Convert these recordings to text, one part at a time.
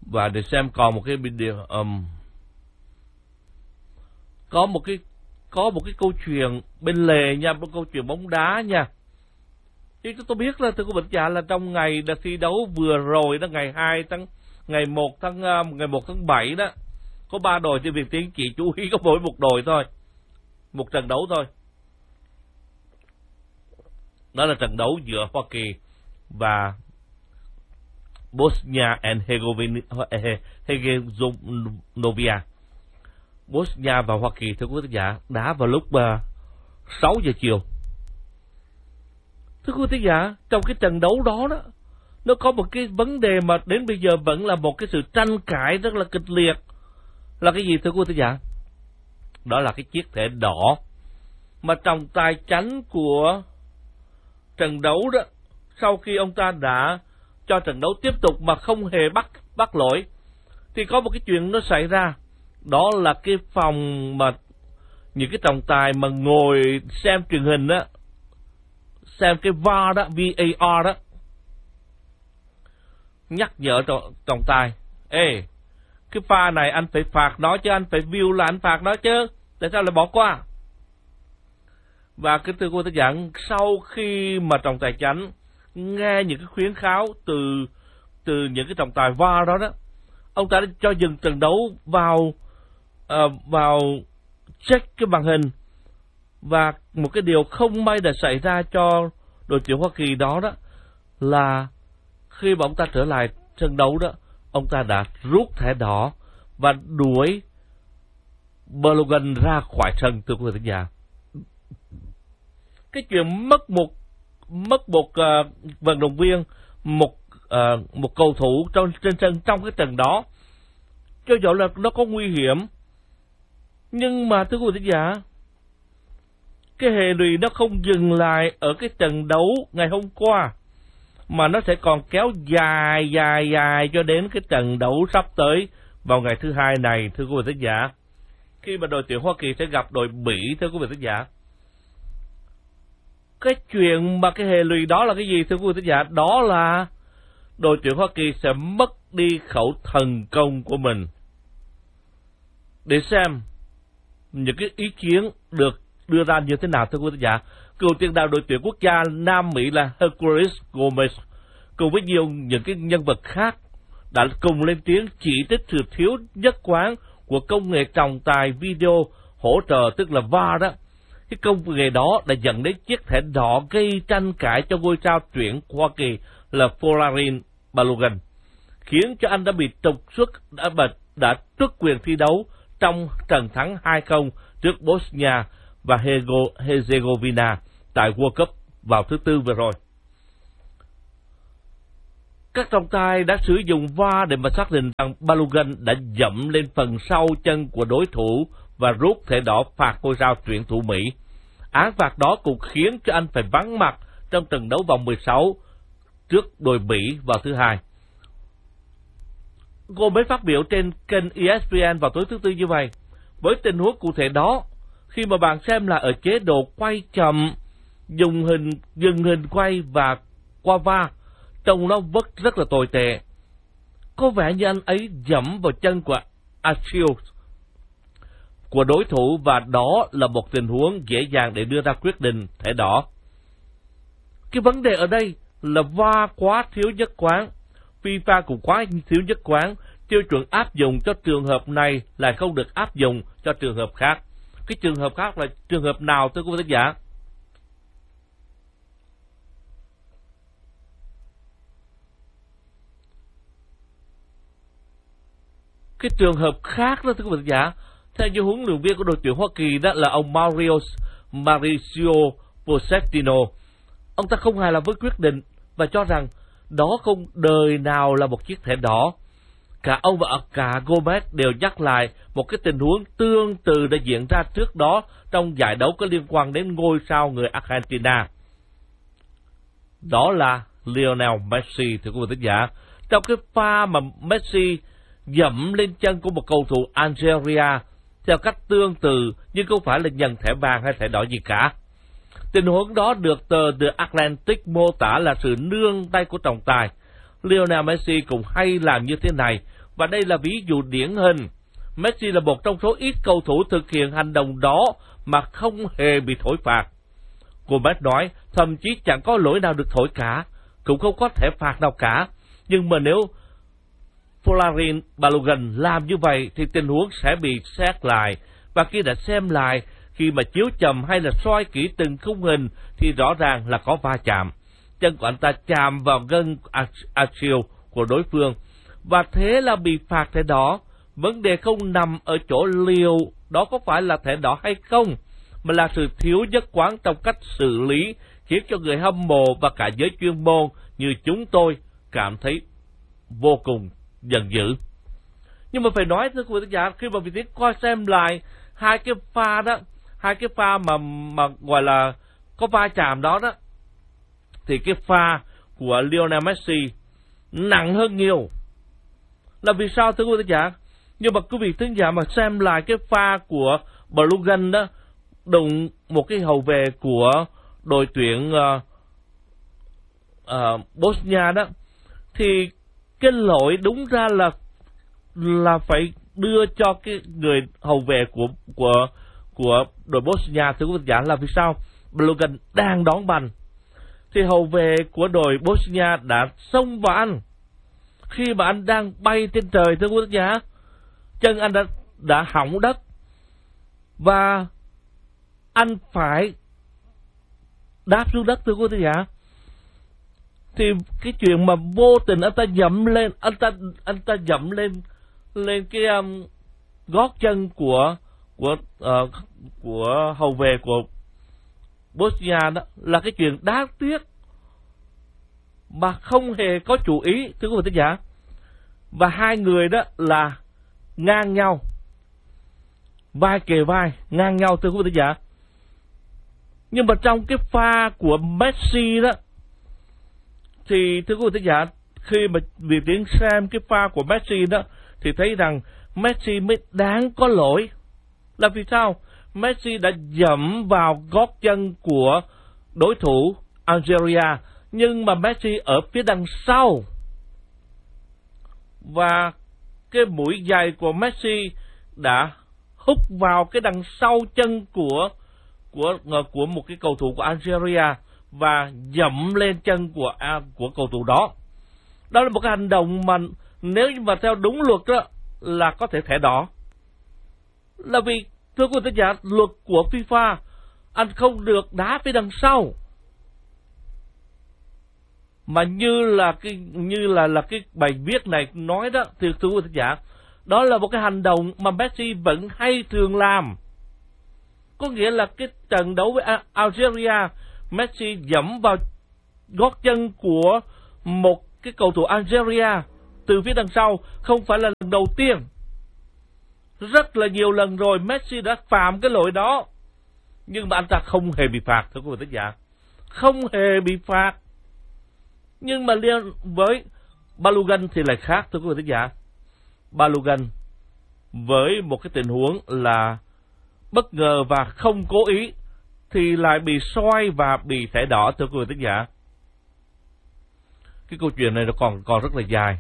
Và để xem còn một cái video, có một cái câu chuyện bên lề nha, một câu chuyện bóng đá nha. Thì tôi biết là thưa quý vị giả là trong ngày đã thi đấu vừa rồi đó, ngày 1 tháng 7 đó, có 3 đội thì Việt Tiến chỉ chú ý có mỗi một đội thôi, một trận đấu thôi. Đó là trận đấu giữa Hoa Kỳ và Bosnia and Herzegovina. Bosnia và Hoa Kỳ thưa quý vị giả đá vào lúc 6 giờ chiều. Thưa quý vị giả, trong cái trận đấu đó đó, nó có một cái vấn đề mà đến bây giờ vẫn là một cái sự tranh cãi rất là kịch liệt. Là cái gì thưa quý vị giả? Đó là cái chiếc thẻ đỏ mà trọng tài chánh của trận đấu đó, sau khi ông ta đã cho trận đấu tiếp tục mà không hề bắt lỗi, thì có một cái chuyện nó xảy ra. Đó là cái phòng mà những cái trọng tài mà ngồi xem truyền hình đó, xem cái VAR đó, VAR đó, nhắc nhở trọng tài: ê, cái pha này anh phải phạt nó chứ, anh phải view là anh phạt nó chứ, tại sao lại bỏ qua? Và cái thưa quý vị giảng, sau khi mà trọng tài chánh nghe những cái khuyến kháo từ những cái trọng tài VAR đó, ông ta đã cho dừng trận đấu vào check cái màn hình. Và một cái điều không may đã xảy ra cho đội tuyển Hoa Kỳ đó là khi mà ông ta trở lại sân đấu đó, ông ta đã rút thẻ đỏ và đuổi Balogun ra khỏi sân thưa quý vị thính giả. Cái chuyện mất một vận động viên, một cầu thủ trên sân trong cái trận đó, cho dù là nó có nguy hiểm, nhưng mà thưa quý vị thính giả, cái hệ lụy nó không dừng lại ở cái trận đấu ngày hôm qua, mà nó sẽ còn kéo dài cho đến cái trận đấu sắp tới vào ngày thứ Hai này thưa quý vị thính giả, khi mà đội tuyển Hoa Kỳ sẽ gặp đội Bỉ thưa quý vị thính giả. Cái chuyện mà cái hệ lụy đó là cái gì thưa quý vị thính giả? Đó là đội tuyển Hoa Kỳ sẽ mất đi khẩu thần công của mình. Để xem những cái ý kiến được đưa ra như thế nào thưa quý vị giả. Cựu tiền đạo đội tuyển quốc gia Nam Mỹ là Herculez Gomez cùng với nhiều những cái nhân vật khác đã cùng lên tiếng chỉ trích sự thiếu nhất quán của công nghệ trọng tài video hỗ trợ, tức là VAR đó. Cái công nghệ đó đã dẫn đến chiếc thẻ đỏ gây tranh cãi cho ngôi sao tuyển Hoa Kỳ là Folarin Balogun, khiến cho anh đã bị trục xuất, đã tước quyền thi đấu trong trận thắng 2-0 trước Bosnia và Herzegovina tại World Cup vào thứ Tư vừa rồi. Các trọng tài đã sử dụng VAR để mà xác định rằng Balogun đã dẫm lên phần sau chân của đối thủ và rút thẻ đỏ phạt ngôi sao tuyển thủ Mỹ. Án phạt đó cũng khiến cho anh phải vắng mặt trong trận đấu vòng 16 trước đội Bỉ vào thứ Hai. Cô mới phát biểu trên kênh ESPN vào tối thứ Tư như vậy: với tình huống cụ thể đó, khi mà bạn xem là ở chế độ quay chậm, dừng hình quay và qua VAR, trông nó rất là tồi tệ. Có vẻ như anh ấy dẫm vào chân của Achilles của đối thủ, và đó là một tình huống dễ dàng để đưa ra quyết định thẻ đỏ. Cái vấn đề ở đây là VAR quá thiếu nhất quán, FIFA cũng quá thiếu nhất quán, tiêu chuẩn áp dụng cho trường hợp này lại không được áp dụng cho trường hợp khác. Cái trường hợp khác là trường hợp nào thưa quý vị khán giả? Cái trường hợp khác đó thưa quý vị khán giả, theo như huấn luyện viên của đội tuyển Hoa Kỳ đó là ông Mauricio Pochettino, ông ta không hài lòng với quyết định và cho rằng đó không đời nào là một chiếc thẻ đỏ. Cả ông và cả Gomez đều nhắc lại một cái tình huống tương tự đã diễn ra trước đó trong giải đấu có liên quan đến ngôi sao người Argentina. Đó là Lionel Messi thưa quý vị khán giả. Trong cái pha mà Messi dẫm lên chân của một cầu thủ Algeria theo cách tương tự nhưng không phải là nhận thẻ vàng hay thẻ đỏ gì cả. Tình huống đó được tờ The Atlantic mô tả là sự nương tay của trọng tài. Lionel Messi cũng hay làm như thế này Và đây là ví dụ điển hình. Messi là một trong số ít cầu thủ thực hiện hành động đó mà không hề bị thổi phạt. Gomez nói, thậm chí chẳng có lỗi nào được thổi cả, cũng không có thẻ phạt nào cả. Nhưng mà nếu Folarin Balogun làm như vậy thì tình huống sẽ bị xét lại. Và khi đã xem lại, khi mà chiếu chậm hay là soi kỹ từng khung hình thì rõ ràng là có va chạm. Chân của anh ta chạm vào gân Achilles của đối phương, và thế là bị phạt thẻ đỏ. Vấn đề không nằm ở chỗ liệu đó có phải là thẻ đỏ hay không, mà là sự thiếu nhất quán trong cách xử lý, khiến cho người hâm mộ và cả giới chuyên môn như chúng tôi cảm thấy vô cùng giận dữ. Nhưng mà phải nói thưa quý vị giả, khi mà vị tiến coi xem lại hai cái pha mà gọi là có va chạm đó, thì cái pha của Lionel Messi nặng hơn nhiều. Là vì sao thưa quý vị giả? Nhưng mà quý vị thính giả mà xem lại cái pha của Balogun đó, đụng một cái hậu vệ của đội tuyển Bosnia đó, thì cái lỗi đúng ra là phải đưa cho cái người hậu vệ của đội Bosnia. Thưa quý vị giả, là vì sao? Balogun đang đón banh thì hậu vệ của đội Bosnia đã xông vào anh. Khi mà anh đang bay trên trời, thưa quý vị giả, chân anh đã hỏng đất và anh phải đáp xuống đất, thưa quý vị giả. Thì cái chuyện mà vô tình anh ta dẫm lên, anh ta dẫm lên cái gót chân của hậu vệ của Bosnia đó, là cái chuyện đáng tiếc mà không hề có chú ý, thưa quý vị giả. Và hai người đó là ngang nhau, vai kề vai, ngang nhau, thưa quý vị giả. Nhưng mà trong cái pha của Messi đó, thì thưa quý vị giả, khi mà Việt Tiến xem cái pha của Messi đó, thì thấy rằng Messi mới đáng có lỗi. Là vì sao? Messi đã dẫm vào gót chân của đối thủ Algeria, nhưng mà Messi ở phía đằng sau, và cái mũi giày của Messi đã hút vào cái đằng sau chân của một cái cầu thủ của Algeria và dẫm lên chân của cầu thủ đó. Đó là một cái hành động mà nếu như mà theo đúng luật đó là có thể thẻ đỏ. Là vì thưa quý vị giả, luật của FIFA, anh không được đá phía đằng sau. Mà như là cái bài viết này nói đó, thì thưa quý vị giả, đó là một cái hành động mà Messi vẫn hay thường làm. Có nghĩa là cái trận đấu với Algeria, Messi dẫm vào gót chân của một cái cầu thủ Algeria từ phía đằng sau, không phải là lần đầu tiên. Rất là nhiều lần rồi Messi đã phạm cái lỗi đó, nhưng mà anh ta không hề bị phạt, thưa quý vị giả, không hề bị phạt. Nhưng mà liên với Balogun thì lại khác, thưa quý vị giả. Balogun với một cái tình huống là bất ngờ và không cố ý thì lại bị soi và bị thẻ đỏ, thưa quý vị giả. Cái câu chuyện này nó còn rất là dài.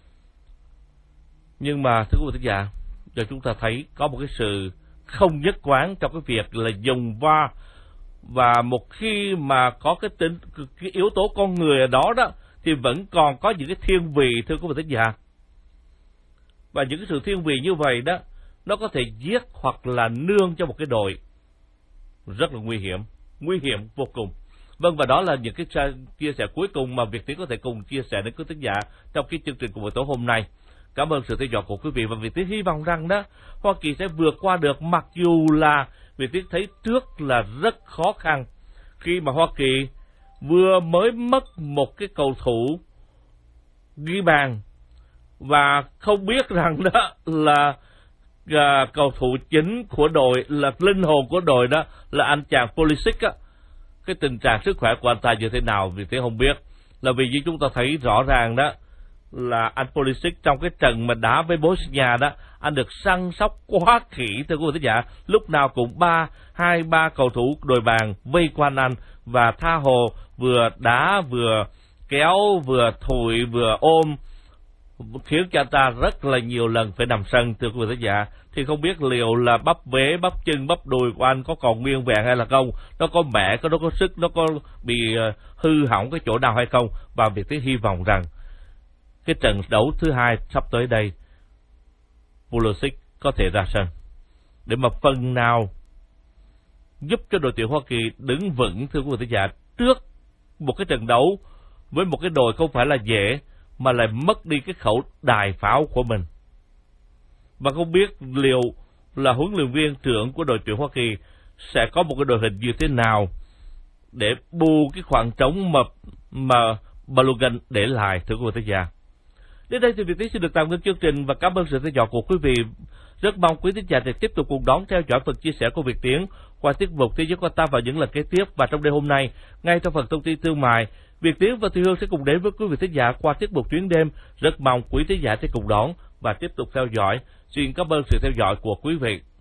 Nhưng mà thưa quý vị giả, giờ chúng ta thấy có một cái sự không nhất quán trong cái việc là dùng VAR, và một khi mà có cái yếu tố con người ở đó đó, thì vẫn còn có những cái thiên vị, thưa quý vị giả. Và những cái sự thiên vị như vậy đó, nó có thể giết hoặc là nương cho một cái đội. Rất là nguy hiểm vô cùng. Vâng, và đó là những cái chia sẻ cuối cùng mà Việt Tiến có thể cùng chia sẻ đến quý thính giả trong cái chương trình của buổi tối hôm nay. Cảm ơn sự theo dõi của quý vị, và Việt Tiến hy vọng rằng đó Hoa Kỳ sẽ vượt qua được, mặc dù là Việt Tiến thấy trước là rất khó khăn khi mà Hoa Kỳ vừa mới mất một cái cầu thủ ghi bàn, và không biết rằng đó là cầu thủ chính của đội, là linh hồn của đội đó là anh chàng Pulisic á. Cái tình trạng sức khỏe của anh ta như thế nào Việt Tiến không biết. Là vì như chúng ta thấy rõ ràng đó là anh Pulisic trong cái trận mà đá với Bosnia đó, anh được săn sóc quá kỹ, thưa quý vị giả. Lúc nào cũng 2-3 cầu thủ đội bàn vây quanh anh, và tha hồ vừa đá vừa kéo vừa thổi vừa ôm, khiến cho anh ta rất là nhiều lần phải nằm sân, thưa quý vị thính giả. Thì không biết liệu là bắp bế, bắp chân, bắp đùi của anh có còn nguyên vẹn hay là không, nó có mẻ, nó có sức, nó có bị hư hỏng cái chỗ nào hay không. Và Việt Tiến hy vọng rằng cái trận đấu thứ hai sắp tới đây, Pulisic có thể ra sân để mà phần nào giúp cho đội tuyển Hoa Kỳ đứng vững, thưa quý vị thính giả, trước một cái trận đấu với một cái đội không phải là dễ, mà lại mất đi cái khẩu đài pháo của mình. Và không biết liệu là huấn luyện viên trưởng của đội tuyển Hoa Kỳ sẽ có một cái đội hình như thế nào để bù cái khoảng trống mà Balogun để lại, thưa quý vị thính giả. Đến đây thì Việt Tiến xin được tạm ngưng chương trình và cảm ơn sự theo dõi của quý vị. Rất mong quý thính giả sẽ tiếp tục cùng đón theo dõi phần chia sẻ của Việt Tiến qua tiết mục Thế giới quan tâm vào những lần kế tiếp. Và trong đêm hôm nay, ngay trong phần thông tin thương mại, Việt Tiến và Thùy Hương sẽ cùng đến với quý vị thính giả qua tiết mục Chuyến đêm. Rất mong quý thính giả sẽ cùng đón và tiếp tục theo dõi. Xin cảm ơn sự theo dõi của quý vị.